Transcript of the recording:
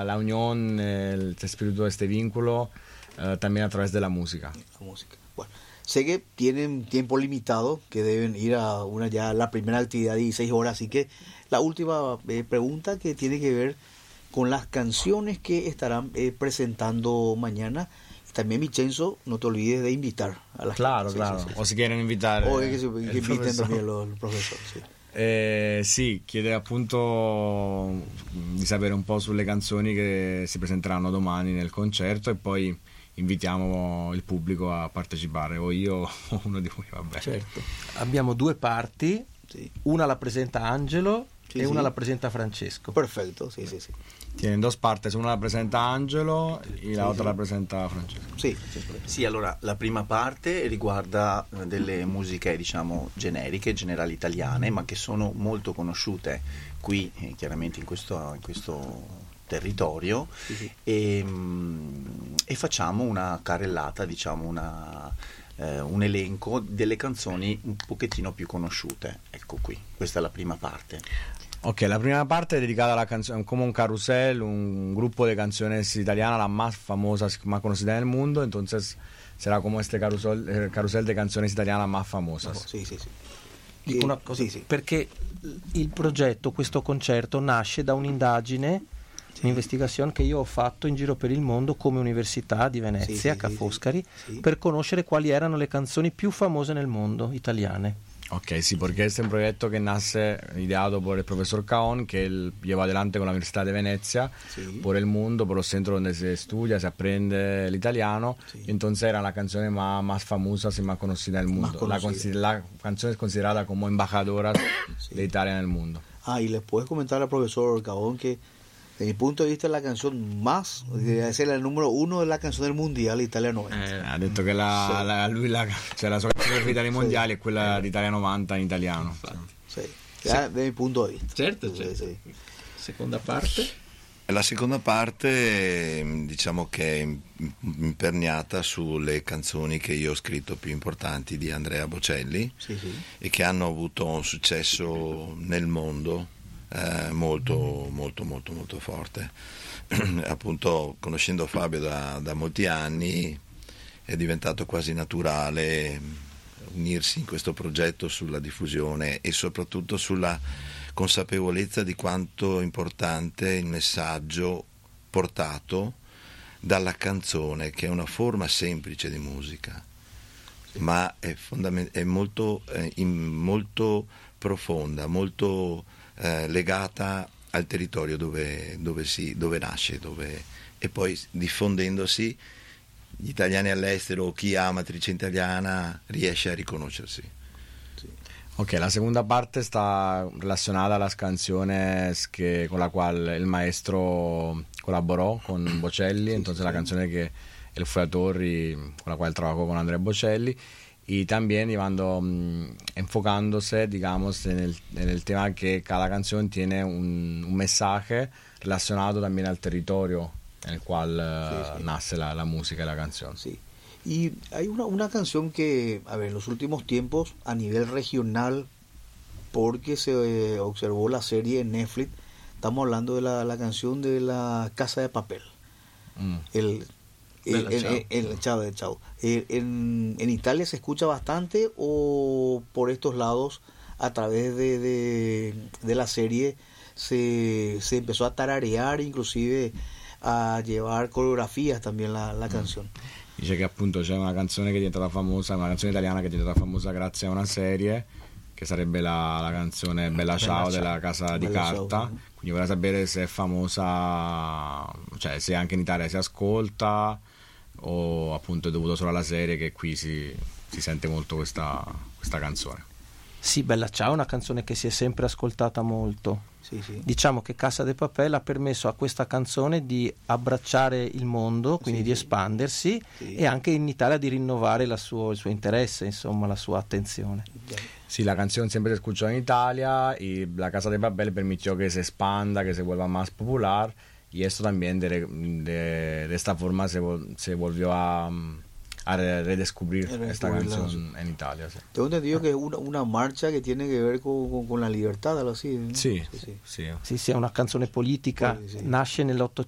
la unión, el espíritu de este vínculo, también a través de la música. La música. Bueno, sé que tienen tiempo limitado, que deben ir a la primera actividad de 16 horas, así que la última pregunta que tiene que ver con las canciones que estarán presentando mañana. También, Vincenzo, no te olvides de invitar a las Claro, gente. claro. Sí. O si quieren invitar o que inviten profesor. también los profesores. Sì. Sì, chiede appunto di sapere un po' sulle canzoni che si presenteranno domani nel concerto e poi invitiamo il pubblico a partecipare, o io o uno di voi, vabbè. Certo. Abbiamo due parti, Sì. una la presenta Angelo Sì, e sì. una la presenta Francesco. Perfetto, sì, sì, sì. Tiene dos partes, una la presenta Angelo e la otra la presenta Francesco. Sì, sempre. Sì, allora la prima parte riguarda delle musiche diciamo generiche, generali italiane, ma che sono molto conosciute qui chiaramente in questo territorio. Sì, sì. E facciamo una carrellata, diciamo un elenco delle canzoni un pochettino più conosciute. Ecco qui, questa è la prima parte. Ok, la prima parte es dedicada a la canción, como un carrusel, un grupo de canciones italianas, las más famosas, más conocidas del mundo. Entonces será como este carrusel de canciones italianas más famosas. Sì, sì, sì. Dico una cosa, sì, sì. perché il progetto, questo concerto, nasce da un'indagine, un'investigazione che io ho fatto in giro per il mondo come Università di Venezia, Sì, Ca' sì, Foscari, sì. per conoscere quali erano le canzoni più famose nel mondo, italiane. Ok, sí, porque este es un proyecto que nace ideado por el profesor Caón, que él lleva adelante con la Universidad de Venecia, Sí. por el mundo, por los centros donde se estudia, se aprende el italiano. Sí. Y entonces eran las canciones más famosas y más conocidas del mundo. Más conocidas. La canción es considerada como embajadoras de Italia en el mundo. Ah, y les puedes comentar al profesor Cabón que, desde mi punto de vista, es la canción más, es el número uno de la canción del mundial Italia 90. Ha detto che la sua canzone preferita nei mondiali è quella d'Italia 90 in italiano. Sí. Ya, desde mi punto de vista. Certo, Sí, certo. sí. Seconda parte? La seconda parte diciamo che è imperniata sulle canzoni che io ho scritto più importanti di Andrea Bocelli Sí, sí. e che hanno avuto un successo nel mondo molto forte. Appunto, conoscendo Fabio da molti anni è diventato quasi naturale unirsi in questo progetto sulla diffusione e soprattutto sulla consapevolezza di quanto importante il messaggio portato dalla canzone, che è una forma semplice di musica, ma è molto profonda, molto legata al territorio dove nasce, e poi diffondendosi gli italiani all'estero o chi ha matrice italiana riesce a riconoscersi. Ok, la segunda parte está relacionada a las canciones con la cual el maestro colaboró con Bocelli, entonces la canción que él fue autor y con la cual trabajó con Andrea Bocelli, y también enfocándose, digamos, en el tema que cada canción tiene un mensaje relacionado también al territorio en el cual nace la música y la canción. Sí. Y hay una canción que, a ver, en los últimos tiempos, a nivel regional, porque se observó la serie en Netflix, estamos hablando de la canción de La Casa de Papel. Chao. En Italia se escucha bastante, o por estos lados, a través de la serie, se empezó a tararear, inclusive a llevar coreografías también la canción. Dice che appunto c'è una canzone che è diventata famosa, una canzone italiana che è diventata famosa grazie a una serie, che sarebbe la canzone Bella Ciao della Casa di Carta. Ciao. Quindi vorrei sapere se è famosa, cioè se anche in Italia si ascolta o appunto è dovuto solo alla serie che qui si sente molto questa canzone. Sì, Bella Ciao è una canzone che si è sempre ascoltata molto. Sì, sì. Diciamo che Casa de Papel ha permesso a questa canzone di abbracciare il mondo, quindi di espandersi, e anche in Italia di rinnovare il suo interesse, insomma, la sua attenzione. Sí, la canción siempre se escuchó en Italia y La Casa de Papel permitió que se expanda, que se vuelva más popular, y esto también de esta forma se volvió a redescubrir esta canción en Italia. Sí. Tengo entendido que es una marcha che tiene que ver con la libertà, algo así, ¿no? Sì, sì. Sì, è una canzone politica, Sì. nasce